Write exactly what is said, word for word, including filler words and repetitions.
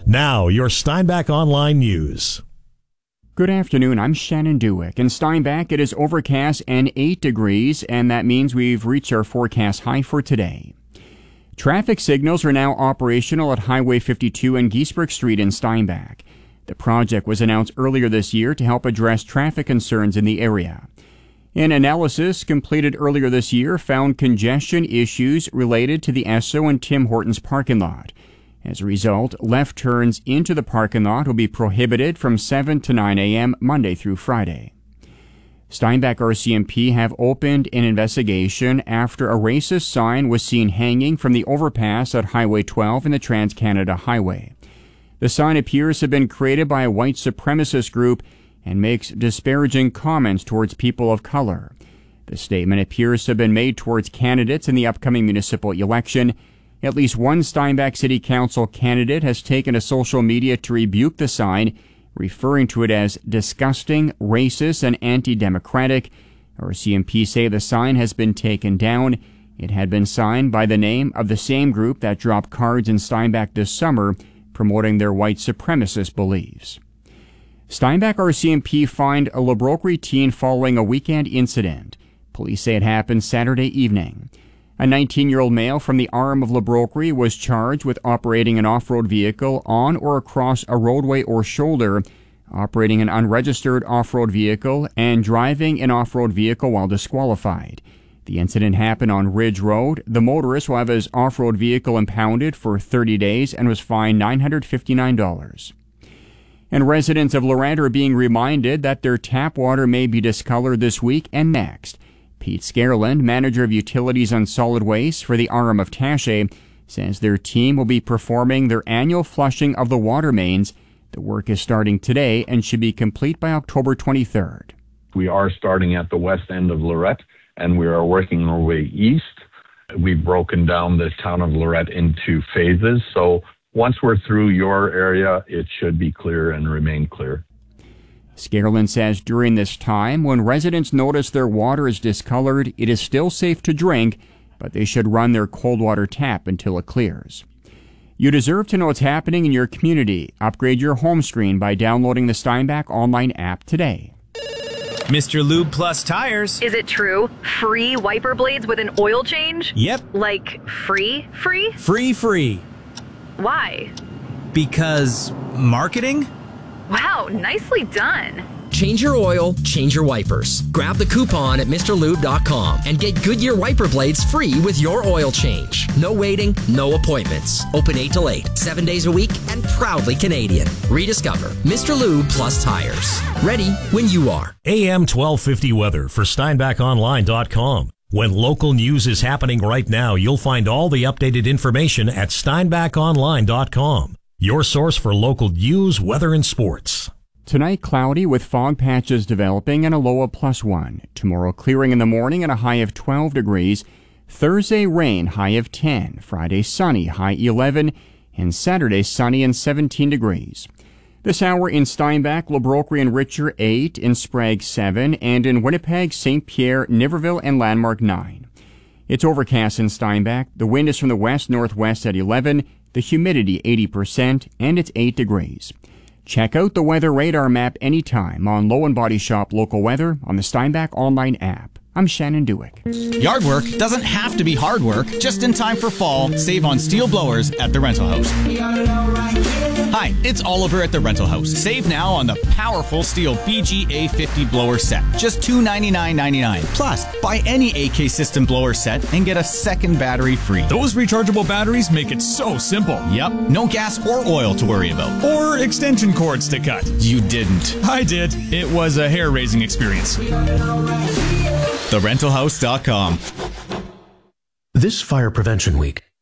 Now, your Steinbach Online News. Good afternoon, I'm Shannon Dewick. In Steinbach, it is overcast and eight degrees, and that means we've reached our forecast high for today. Traffic signals are now operational at Highway fifty-two and Giesbrecht Street in Steinbach. The project was announced earlier this year to help address traffic concerns in the area. An analysis completed earlier this year found congestion issues related to the Esso and Tim Hortons parking lot. As a result, left turns into the parking lot will be prohibited from seven to nine a.m. Monday through Friday. Steinbach R C M P have opened an investigation after a racist sign was seen hanging from the overpass at Highway twelve and the Trans-Canada Highway. The sign appears to have been created by a white supremacist group and makes disparaging comments towards people of color. The statement appears to have been made towards candidates in the upcoming municipal election. At least one Steinbach City Council candidate has taken to social media to rebuke the sign, referring to it as disgusting, racist, and anti-democratic. R C M P say the sign has been taken down. It had been signed by the name of the same group that dropped cards in Steinbach this summer promoting their white supremacist beliefs. Steinbach R C M P fined a Labroquerie teen following a weekend incident. Police say it happened Saturday evening. A nineteen-year-old male from the arm of Labroquerie was charged with operating an off-road vehicle on or across a roadway or shoulder, operating an unregistered off-road vehicle, and driving an off-road vehicle while disqualified. The incident happened on Ridge Road. The motorist will have his off-road vehicle impounded for thirty days and was fined nine hundred fifty-nine dollars. And residents of Lorette are being reminded that their tap water may be discolored this week and next. Pete Scareland, manager of utilities and solid waste for the R M of Taché, says their team will be performing their annual flushing of the water mains. The work is starting today and should be complete by October twenty-third. We are starting at the west end of Lorette, and we are working our way east. We've broken down the town of Lorette into phases, so once we're through your area, it should be clear and remain clear. Scareland says during this time, when residents notice their water is discolored, it is still safe to drink, but they should run their cold water tap until it clears. You deserve to know what's happening in your community. Upgrade your home screen by downloading the Steinbach Online app today. Mister Lube Plus Tires. Is it true? Free wiper blades with an oil change? Yep. Like free, free? Free, free. Why? Because marketing? Wow, nicely done. Change your oil, change your wipers. Grab the coupon at Mr Lube dot com and get Goodyear wiper blades free with your oil change. No waiting, no appointments. Open eight till eight, seven days a week, and proudly Canadian. Rediscover Mister Lube Plus Tires. Ready when you are. A M twelve fifty weather for Steinbach Online dot com. When local news is happening right now, you'll find all the updated information at Steinbach Online dot com. Your source for local news, weather, and sports. Tonight, cloudy with fog patches developing and a low of plus one. Tomorrow, clearing in the morning and a high of twelve degrees. Thursday, rain, high of ten. Friday, sunny, high eleven. And Saturday, sunny and seventeen degrees. This hour in Steinbach, Labroquerie and Richer, eight. In Sprague, seven. And in Winnipeg, Saint Pierre, Niverville, and Landmark, nine. It's overcast in Steinbach. The wind is from the west-northwest at eleven. The humidity, eighty percent. And it's eight degrees. Check out the weather radar map anytime on Low and Body Shop Local Weather on the Steinbach Online app. I'm Shannon Dewick. Yard work doesn't have to be hard work. Just in time for fall, save on steel blowers at the Rental House. Hi, it's Oliver at the Rental House. Save now on the powerful steel B G A fifty blower set. Just two hundred ninety-nine dollars and ninety-nine cents. Plus, buy any A K system blower set and get a second battery free. Those rechargeable batteries make it so simple. Yep, no gas or oil to worry about. Or extension cords to cut. You didn't. I did. It was a hair-raising experience. the rental house dot com. This Fire Prevention Week,